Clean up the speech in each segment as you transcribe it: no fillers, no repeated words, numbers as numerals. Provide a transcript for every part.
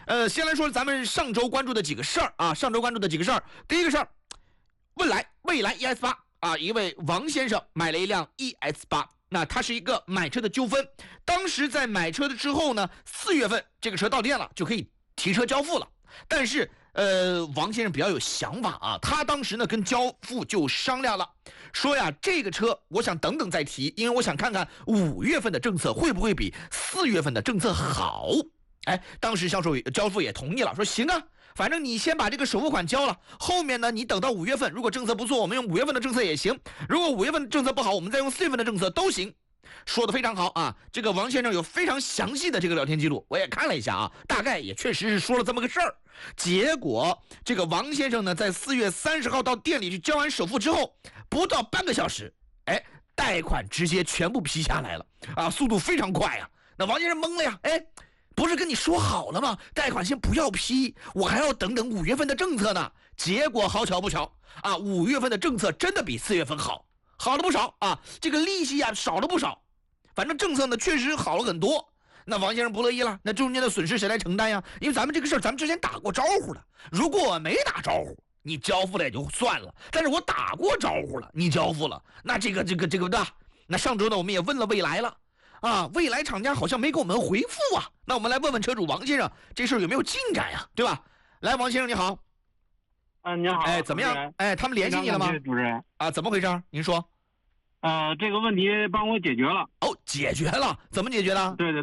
先来说咱们上周关注的几个事儿啊，第一个事儿，未来 ES8啊，一位王先生买了一辆 ES8，那他是一个买车的纠纷，当时在买车的之后呢，4月份这个车到店了，就可以提车交付了，但是王先生比较有想法啊，他当时呢跟交付就商量了，说呀这个车我想等等再提，因为我想看看5月份的政策会不会比4月份的政策好。当时交付也同意了，说行啊，反正你先把这个首付款交了，后面呢你等到5月份，如果政策不错，我们用5月份的政策也行，如果5月份的政策不好，我们再用4月份的政策都行。说的非常好啊，这个王先生有非常详细的这个聊天记录，我也看了一下啊，大概也确实是说了这么个事儿。结果这个王先生呢，在4月30号到店里去交完首付之后，不到半个小时，贷款直接全部批下来了啊，速度非常快啊。那王先生懵了呀，不是跟你说好了吗？贷款先不要批，我还要等等5月份的政策呢。结果好巧不巧啊，5月份的政策真的比4月份好了不少啊，这个利息啊少了不少，反正政策呢确实好了很多。那王先生不乐意了，那中间的损失谁来承担呀？因为咱们这个事儿咱们之前打过招呼了，如果我没打招呼，你交付了也就算了，但是我打过招呼了，你交付了，那这个的。那上周呢我们也问了蔚来了啊，蔚来厂家好像没给我们回复啊。那我们来问问车主王先生，这事儿有没有进展呀？对吧？来，王先生你好。 你好。 怎么样？他们联系你了吗？ 主持人啊，怎么回事？您说。 这个问题帮我解决了。 哦，解决了？怎么解决的？ 对，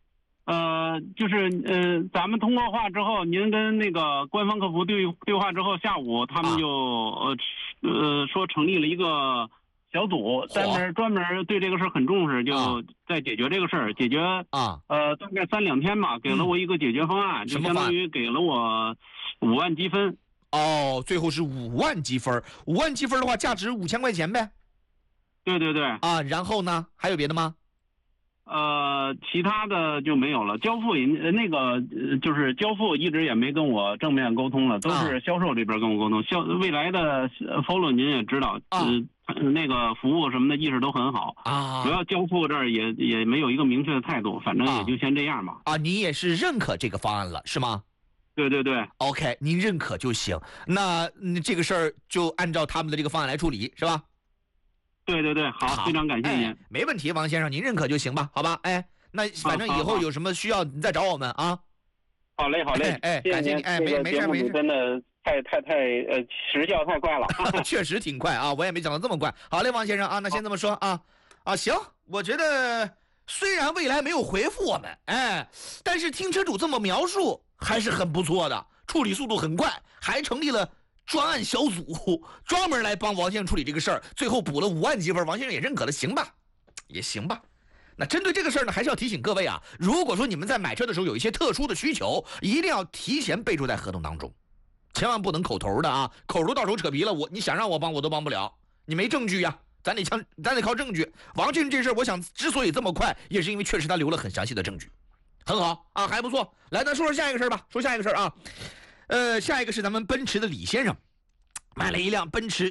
就是咱们通过话之后，您跟那个官方客服对话之后，下午他们就说成立了一个小组，专门对这个事儿很重视，就在解决这个事儿，解决大概3-2天吧，给了我一个解决方案，就相当于给了我5万积分。 哦，最后是5万积分，5万积分的话，价值5000块钱呗。 对啊，然后呢？还有别的吗？ 其他的就没有了。交付就是交付一直也没跟我正面沟通了，都是销售这边跟我沟通。未来的 follow 您也知道，那个服务什么的意识都很好啊。主要交付这儿也没有一个明确的态度，反正也就先这样吧。 你也是认可这个方案了是吗？ 对。 OK， 您认可就行。那这个事儿就按照他们的这个方案来处理，是吧？ 对，好，非常感谢您。 没问题，王先生，您认可就行吧？好吧，那反正以后有什么需要你再找我们啊。 好嘞， 感谢你，没事， 真的太时效太快了， 确实挺快啊，我也没想到这么快。好嘞，王先生啊，那先这么说啊，行，我觉得虽然未来没有回复我们，但是听车主这么描述还是很不错的，处理速度很快，还成立了专案小组，专门来帮王先生处理这个事儿，最后补了5万积分，王先生也认可了，行吧？也行吧。那针对这个事儿呢，还是要提醒各位啊，如果说你们在买车的时候有一些特殊的需求，一定要提前备注在合同当中，千万不能口头的啊，口头到时候扯皮了，你想让我帮我都帮不了，你没证据呀，咱得靠证据。王先生这事儿，我想之所以这么快，也是因为确实他留了很详细的证据，很好啊，还不错。来，咱说下一个事儿吧，下一个是咱们奔驰的李先生买了一辆奔驰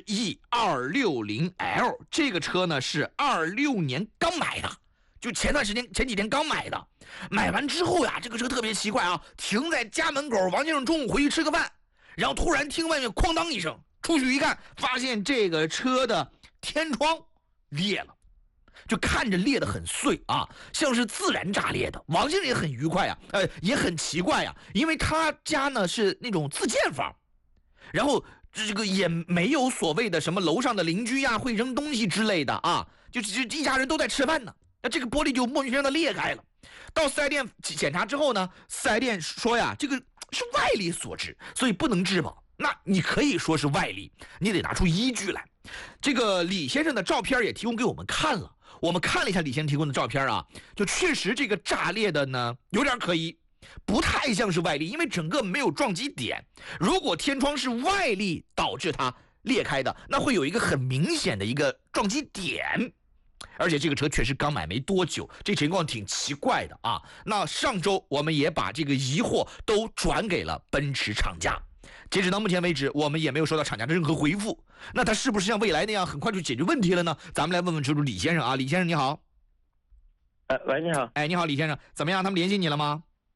E260L， 这个车呢是26年刚买的，就前几天刚买的。买完之后呀，这个车特别奇怪啊，停在家门口，王先生中午回去吃个饭，然后突然听外面哐当一声，出去一看，发现这个车的天窗裂了，就看着裂得很碎啊，像是自然炸裂的。王先生也很愉快啊，也很奇怪呀，因为他家呢是那种自建房，然后这个也没有所谓的什么楼上的邻居呀会扔东西之类的啊，就一家人都在吃饭呢，那这个玻璃就莫名其妙的裂开了。到4S店检查之后呢，4S店说呀，这个是外力所致，所以不能质保。那你可以说是外力，你得拿出依据来。这个李先生的照片也提供给我们看了，我们看了一下李先生提供的照片啊，就确实这个炸裂的呢有点可疑，不太像是外力，因为整个没有撞击点。如果天窗是外力导致它裂开的，那会有一个很明显的一个撞击点。而且这个车确实刚买没多久，这情况挺奇怪的啊。那上周我们也把这个疑惑都转给了奔驰厂家，截止到目前为止，我们也没有收到厂家的任何回复。那他是不是像未来那样很快就解决问题了呢？咱们来问问车主李先生啊，李先生你好。 喂，你好。 你好，李先生，怎么样？他们联系你了吗？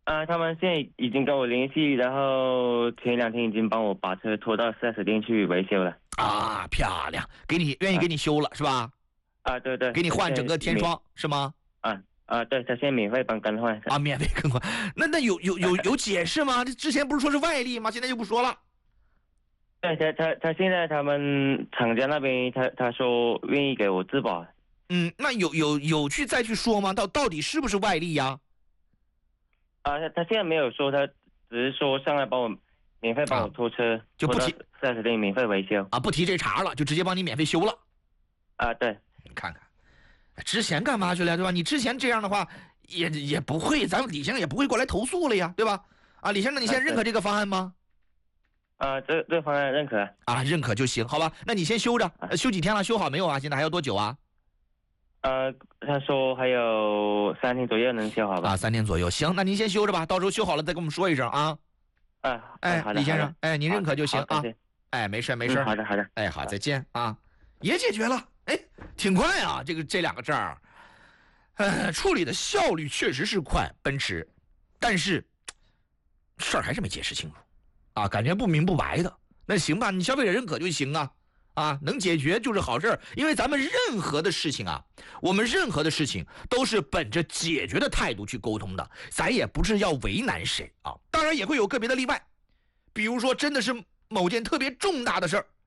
他们现在已经跟我联系，然后前2天已经帮我把车拖到4S店去维修了。 啊，漂亮，愿意给你修了是吧？ 对对， 给你换整个天窗是吗？ 对，他现在免费帮更换。 免费更换。那有解释吗？这之前不是说是外力吗？现在就不说了。 对，他现在他们厂家那边他说愿意给我质保。 那有再去说吗？到底是不是外力呀？ 他现在没有说，他只是说上来免费帮我拖车， 就不提 4S店免费维修不提这茬了，就直接帮你免费修了。 对， 你看看，之前干嘛去了，对吧？你之前这样的话，也不会，咱们李先生也不会过来投诉了呀，对吧？李先生，你现在认可这个方案吗？ 这方案认可认可就行，好吧？那你先修着，修几天了？修好没有啊？现在还要多久啊？ 他说还有3天左右能修好吧 ？3天左右，行，那您先修着吧，到时候修好了再跟我们说一声啊。 好的， 李先生，您认可就行啊。没事。 好的。 好，再见啊，也解决了，挺快啊，这2个证处理的效率确实是快，奔驰，但是事儿还是没解释清楚感觉不明不白的。那行吧，你消费者认可就行能解决就是好事，因为咱们任何的事情我们任何的事情都是本着解决的态度去沟通的，咱也不是要为难谁当然也会有个别的例外，比如说真的是某件特别重大的事儿